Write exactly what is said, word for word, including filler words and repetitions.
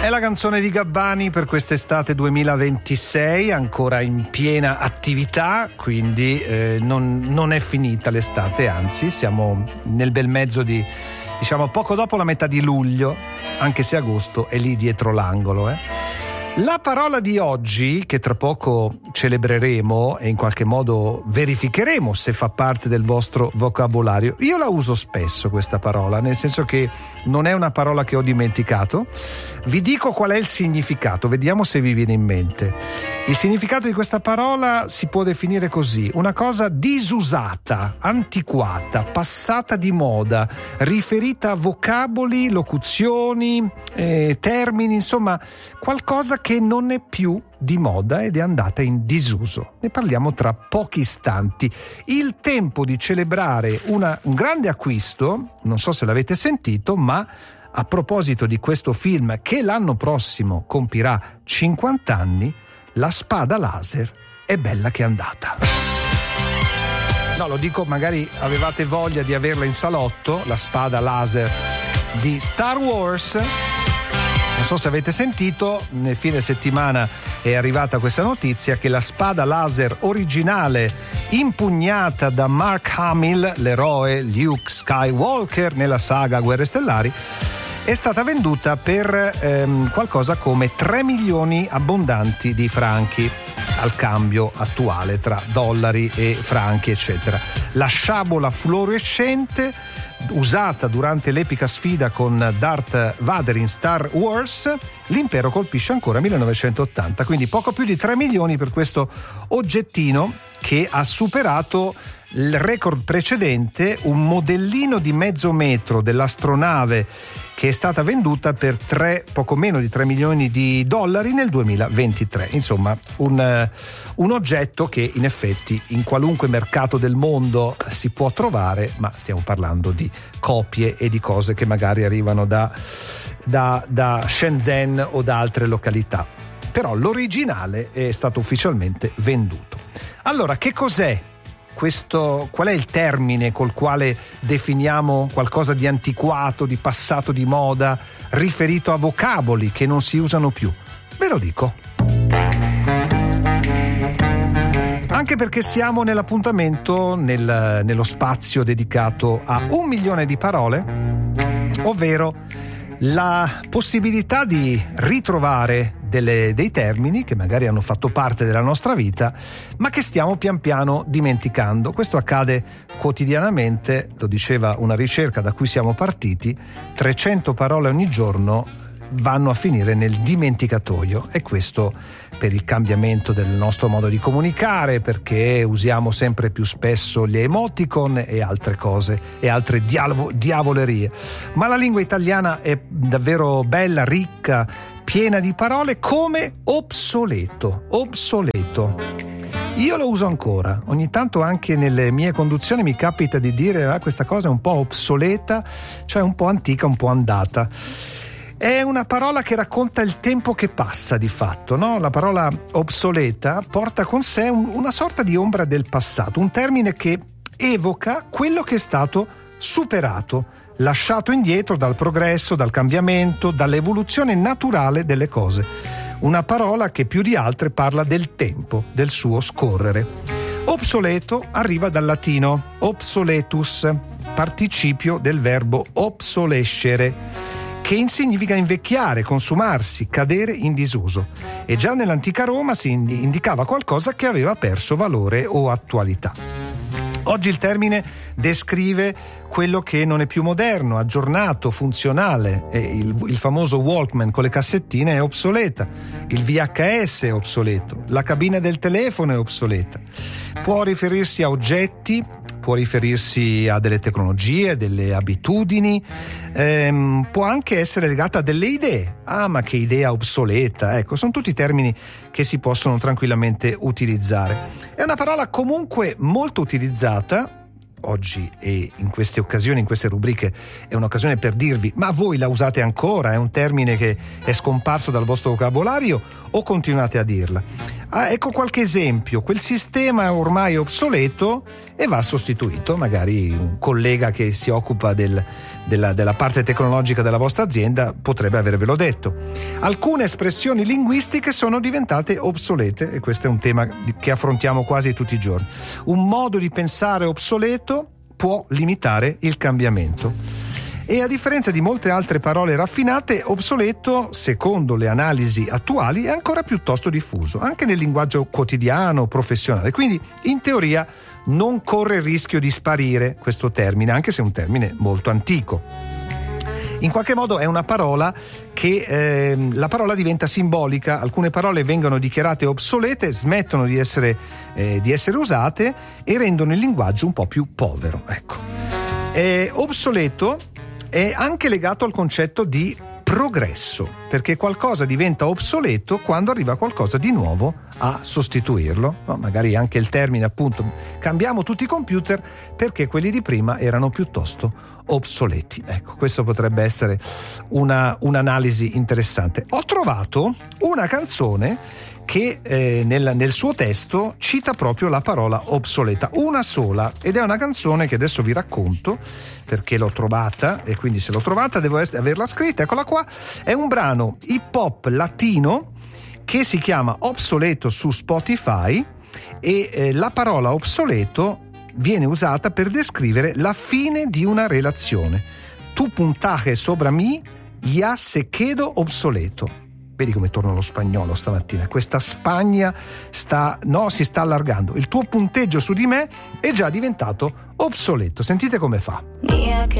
È la canzone di Gabbani per quest'estate duemilaventisei, ancora in piena attività, quindi eh, non, non è finita l'estate, anzi siamo nel bel mezzo di, diciamo, poco dopo la metà di luglio, anche se agosto è lì dietro l'angolo. Eh. La parola di oggi, che tra poco celebreremo e in qualche modo verificheremo se fa parte del vostro vocabolario, io la uso spesso questa parola, nel senso che non è una parola che ho dimenticato. Vi dico qual è il significato, vediamo se vi viene in mente. Il significato di questa parola si può definire così: una cosa disusata, antiquata, passata di moda, riferita a vocaboli, locuzioni, eh, termini, insomma qualcosa che non è più di moda ed è andata in disuso. Ne parliamo tra pochi istanti. Il tempo di celebrare una, un grande acquisto, non so se l'avete sentito, ma a proposito di questo film che l'anno prossimo compirà cinquanta anni, La spada laser è bella che è andata. No, lo dico, magari avevate voglia di averla in salotto, la spada laser di Star Wars. Non so se avete sentito, nel fine settimana è arrivata questa notizia che la spada laser originale impugnata da Mark Hamill, l'eroe Luke Skywalker nella saga Guerre Stellari, è stata venduta per ehm, qualcosa come tre milioni abbondanti di franchi al cambio attuale tra dollari e franchi, eccetera. La sciabola fluorescente usata durante l'epica sfida con Darth Vader in Star Wars, l'impero colpisce ancora millenovecentottanta, quindi poco più di tre milioni per questo oggettino che ha superato il record precedente, un modellino di mezzo metro dell'astronave che è stata venduta per tre, poco meno di tre milioni di dollari nel duemilaventitré. Insomma, un, un oggetto che in effetti in qualunque mercato del mondo si può trovare, ma stiamo parlando di copie e di cose che magari arrivano da, da, da Shenzhen o da altre località. Però l'originale è stato ufficialmente venduto. Allora, che cos'è questo? Qual è il termine col quale definiamo qualcosa di antiquato, di passato di moda, riferito a vocaboli che non si usano più? Ve lo dico. Anche perché siamo nell'appuntamento, nel, nello spazio dedicato a un milione di parole, ovvero la possibilità di ritrovare delle, dei termini che magari hanno fatto parte della nostra vita, ma che stiamo pian piano dimenticando. Questo accade quotidianamente, lo diceva una ricerca da cui siamo partiti, trecento parole ogni giorno vanno a finire nel dimenticatoio, e questo per il cambiamento del nostro modo di comunicare, perché usiamo sempre più spesso gli emoticon e altre cose e altre diavo- diavolerie. Ma la lingua italiana è davvero bella, ricca, piena di parole come obsoleto. Obsoleto. Io lo uso ancora, ogni tanto anche nelle mie conduzioni mi capita di dire ah, questa cosa è un po' obsoleta, cioè un po' antica, un po' andata. È una parola che racconta il tempo che passa di fatto, no? La parola obsoleta porta con sé un, una sorta di ombra del passato, un termine che evoca quello che è stato superato, lasciato indietro dal progresso, dal cambiamento, dall'evoluzione naturale delle cose. Una parola che più di altre parla del tempo, del suo scorrere. Obsoleto arriva dal latino obsoletus, participio del verbo obsolescere, che significa invecchiare, consumarsi, cadere in disuso. E già nell'antica Roma si indicava qualcosa che aveva perso valore o attualità. Oggi il termine descrive quello che non è più moderno, aggiornato, funzionale. E il, il famoso Walkman con le cassettine è obsoleta, il V H S è obsoleto, la cabina del telefono è obsoleta. Può riferirsi a oggetti, può riferirsi a delle tecnologie, delle abitudini, ehm, può anche essere legata a delle idee. Ah, ma che idea obsoleta! Ecco, sono tutti termini che si possono tranquillamente utilizzare. È una parola comunque molto utilizzata, oggi e in queste occasioni, in queste rubriche, è un'occasione per dirvi: ma voi la usate ancora? È un termine che è scomparso dal vostro vocabolario o continuate a dirla? Ah, ecco qualche esempio: quel sistema è ormai obsoleto e va sostituito. Magari un collega che si occupa del, della, della parte tecnologica della vostra azienda potrebbe avervelo detto. Alcune espressioni linguistiche sono diventate obsolete, e questo è un tema che affrontiamo quasi tutti i giorni. Un modo di pensare obsoleto può limitare il cambiamento. E a differenza di molte altre parole raffinate, obsoleto, secondo le analisi attuali, è ancora piuttosto diffuso, anche nel linguaggio quotidiano, professionale. Quindi, in teoria, non corre il rischio di sparire questo termine, anche se è un termine molto antico. In qualche modo è una parola che eh, la parola diventa simbolica. Alcune parole vengono dichiarate obsolete, smettono di essere, eh, di essere usate e rendono il linguaggio un po' più povero. Ecco. Eh, obsoleto è anche legato al concetto di progresso, perché qualcosa diventa obsoleto quando arriva qualcosa di nuovo a sostituirlo. No, magari anche il termine, appunto, cambiamo tutti i computer perché quelli di prima erano piuttosto obsoleti. Ecco, questo potrebbe essere una, un'analisi interessante. Ho trovato una canzone che eh, nel, nel suo testo cita proprio la parola obsoleta, una sola, ed è una canzone che adesso vi racconto perché l'ho trovata, e quindi se l'ho trovata devo essere, averla scritta. Eccola qua. È un brano hip hop latino che si chiama Obsoleto su Spotify, e eh, la parola obsoleto viene usata per descrivere la fine di una relazione. Tu puntaje sobra mí, ya se quedo obsoleto. Vedi come torna lo spagnolo stamattina. Questa Spagna sta, no, si sta allargando. Il tuo punteggio su di me è già diventato obsoleto. Sentite come fa. Mía, qué